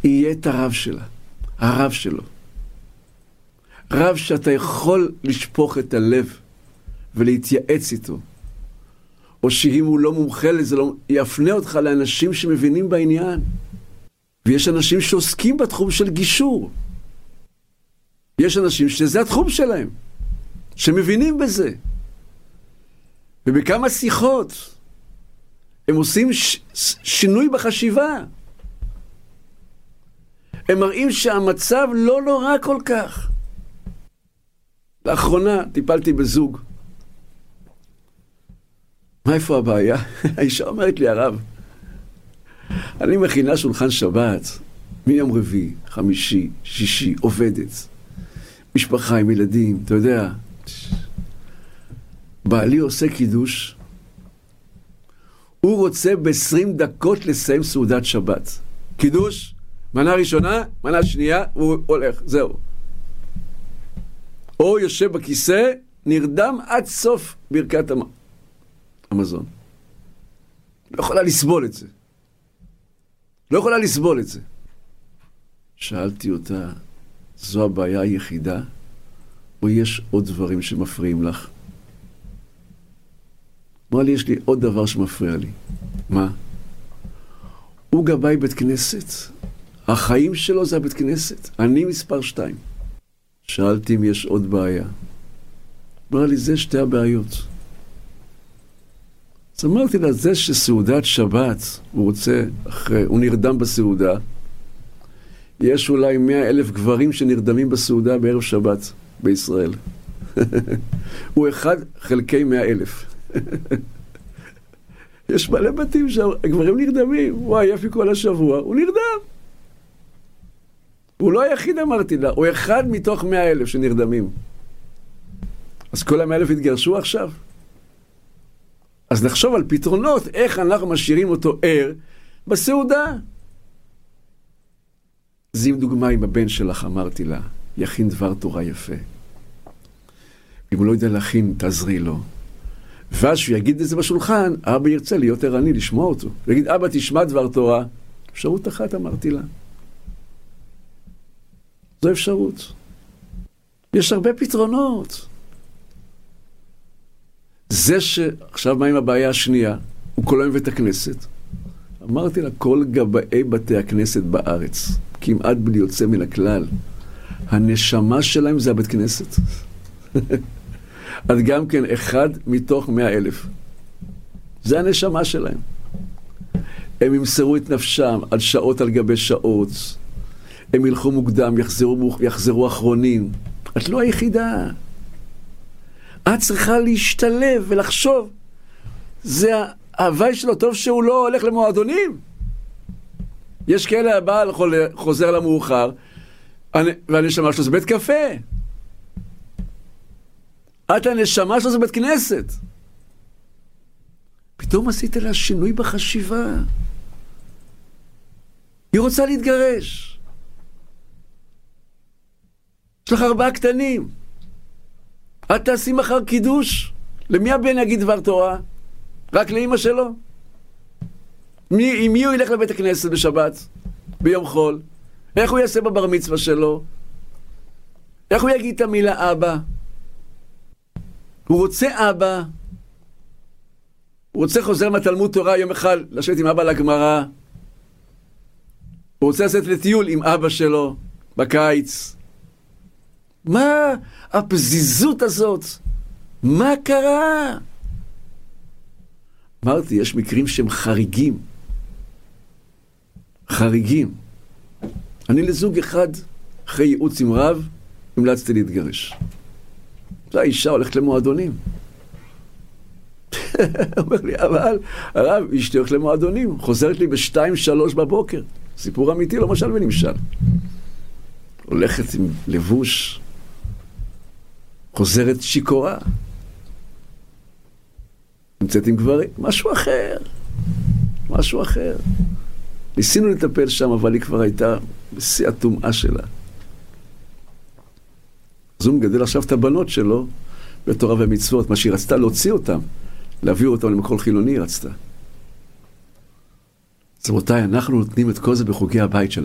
יהיה את הרב שלה, הרב שלו. רב שאתה יכול לשפוך את הלב ולהתייעץ איתו. או שאם הוא לא מומחה לזה, לא, יפנה אותך לאנשים שמבינים בעניין. ויש אנשים שעוסקים בתחום של גישור. יש אנשים שזה התחום שלהם, שמבינים בזה. ובכמה שיחות הם עושים שינוי בחשיבה. הם מראים שהמצב לא נורא כל כך. לאחרונה טיפלתי בזוג. מה איפה הבעיה? האישה אומרת לי, הרב, אני מכינה שולחן שבת, מיום רביעי, חמישי, שישי, עובדת. משפחה עם ילדים, אתה יודע. בעלי עושה קידוש. הוא רוצה ב-20 דקות לסיים סעודת שבת. קידוש, מנה ראשונה, מנה שנייה, הוא הולך, זהו. או יושב בכיסא, נרדם עד סוף ברכת המזון. לא יכולה לסבול את זה. לא יכולה לסבול את זה. שאלתי אותה, זו הבעיה היחידה, או יש עוד דברים שמפריעים לך? אמרה לי, יש לי עוד דבר שמפריע לי. מה? הוא גבאי בית כנסת. החיים שלו זה הבית כנסת. אני מספר 2. שאלתי אם יש עוד בעיה. אמרה לי, זה שתי הבעיות. אז אמרתי לה, זה שסעודת שבת, הוא רוצה, הוא נרדם בסעודה, יש אולי 100,000 גברים שנרדמים בסעודה בערב שבת בישראל. הוא 1 חלקי 100,000. יש מלא בתים שהגברים נרדמים. וואי, יפי כל השבוע, הוא נרדם. הוא לא היחיד, אמרתי לה, הוא 1 מתוך 100,000 שנרדמים. אז כל 100,000 התגרשו עכשיו? אז נחשוב על פתרונות, איך אנחנו משאירים אותו ער בסעודה. זה עם דוגמה עם הבן שלך, אמרתי לה, יכין דבר תורה יפה. אם הוא לא יודע להכין, תעזרי לו. ואז שהוא יגיד את זה בשולחן, אבא ירצה להיות ערני, לשמוע אותו. הוא יגיד, אבא תשמע דבר תורה. אפשרות אחת, אמרתי לה. זו אפשרות. יש הרבה פתרונות. זה שעכשיו מה עם הבעיה השנייה? הוא כל היום בית הכנסת. אמרתי לה, כל גבאי בתי הכנסת בארץ, כמעט בלי יוצא מן הכלל, הנשמה שלהם זה הבית כנסת. אז גם כן 1 מתוך 100,000. זה הנשמה שלהם. הם ימסרו את נפשם על שעות על גבי שעות. הם ילכו מוקדם, יחזרו אחרונים. את לא היחידה. את צריכה להשתלב ולחשוב. זה ההווי שלו, טוב שהוא לא הולך למועדונים. יש כאלה, הבעל חוזר למאוחר, והנשמה שלו זה בית קפה. את הנשמה שלו זה בית כנסת. פתאום עשית לה שינוי בחשיבה. היא רוצה להתגרש. יש לך 4 קטנים. את תעשי מחר קידוש. למי הבן יגיד דבר תורה? רק לאמא שלו? עם מי הוא ילך לבית הכנסת בשבת? ביום חול? איך הוא יעשה בבר מצווה שלו? איך הוא יגיד את המילה אבא? הוא רוצה אבא. הוא רוצה חוזר מהתלמוד תורה יום אחד לשבת עם אבא לגמרא. הוא רוצה לצאת לטיול עם אבא שלו בקיץ. מה הפזיזות הזאת? מה קרה? אמרתי, יש מקרים שהם חריגים. חריגים. אני לזוג אחד, אחרי ייעוץ עם רב, המלצתי להתגרש. זו האישה הולכת למועדונים. אומר לי, אבל הרב, אשתי הולכת למועדונים. חוזרת לי ב-2-3 בבוקר. סיפור אמיתי, לא משל ונמשל. הולכת עם לבוש, חוזרת שיקורה. נמצאת עם גברים, משהו אחר. משהו אחר. ניסינו לטפל שם, אבל היא כבר הייתה בשיא הטומאה שלה. אז הוא מגדל עכשיו את הבנות שלו בתורה ומצוות, מה שהיא רצתה להוציא אותם, להביא אותם למקום חילוני רצתה. אז רבותיי, אנחנו נותנים את כל זה בחוגי הבית שלנו.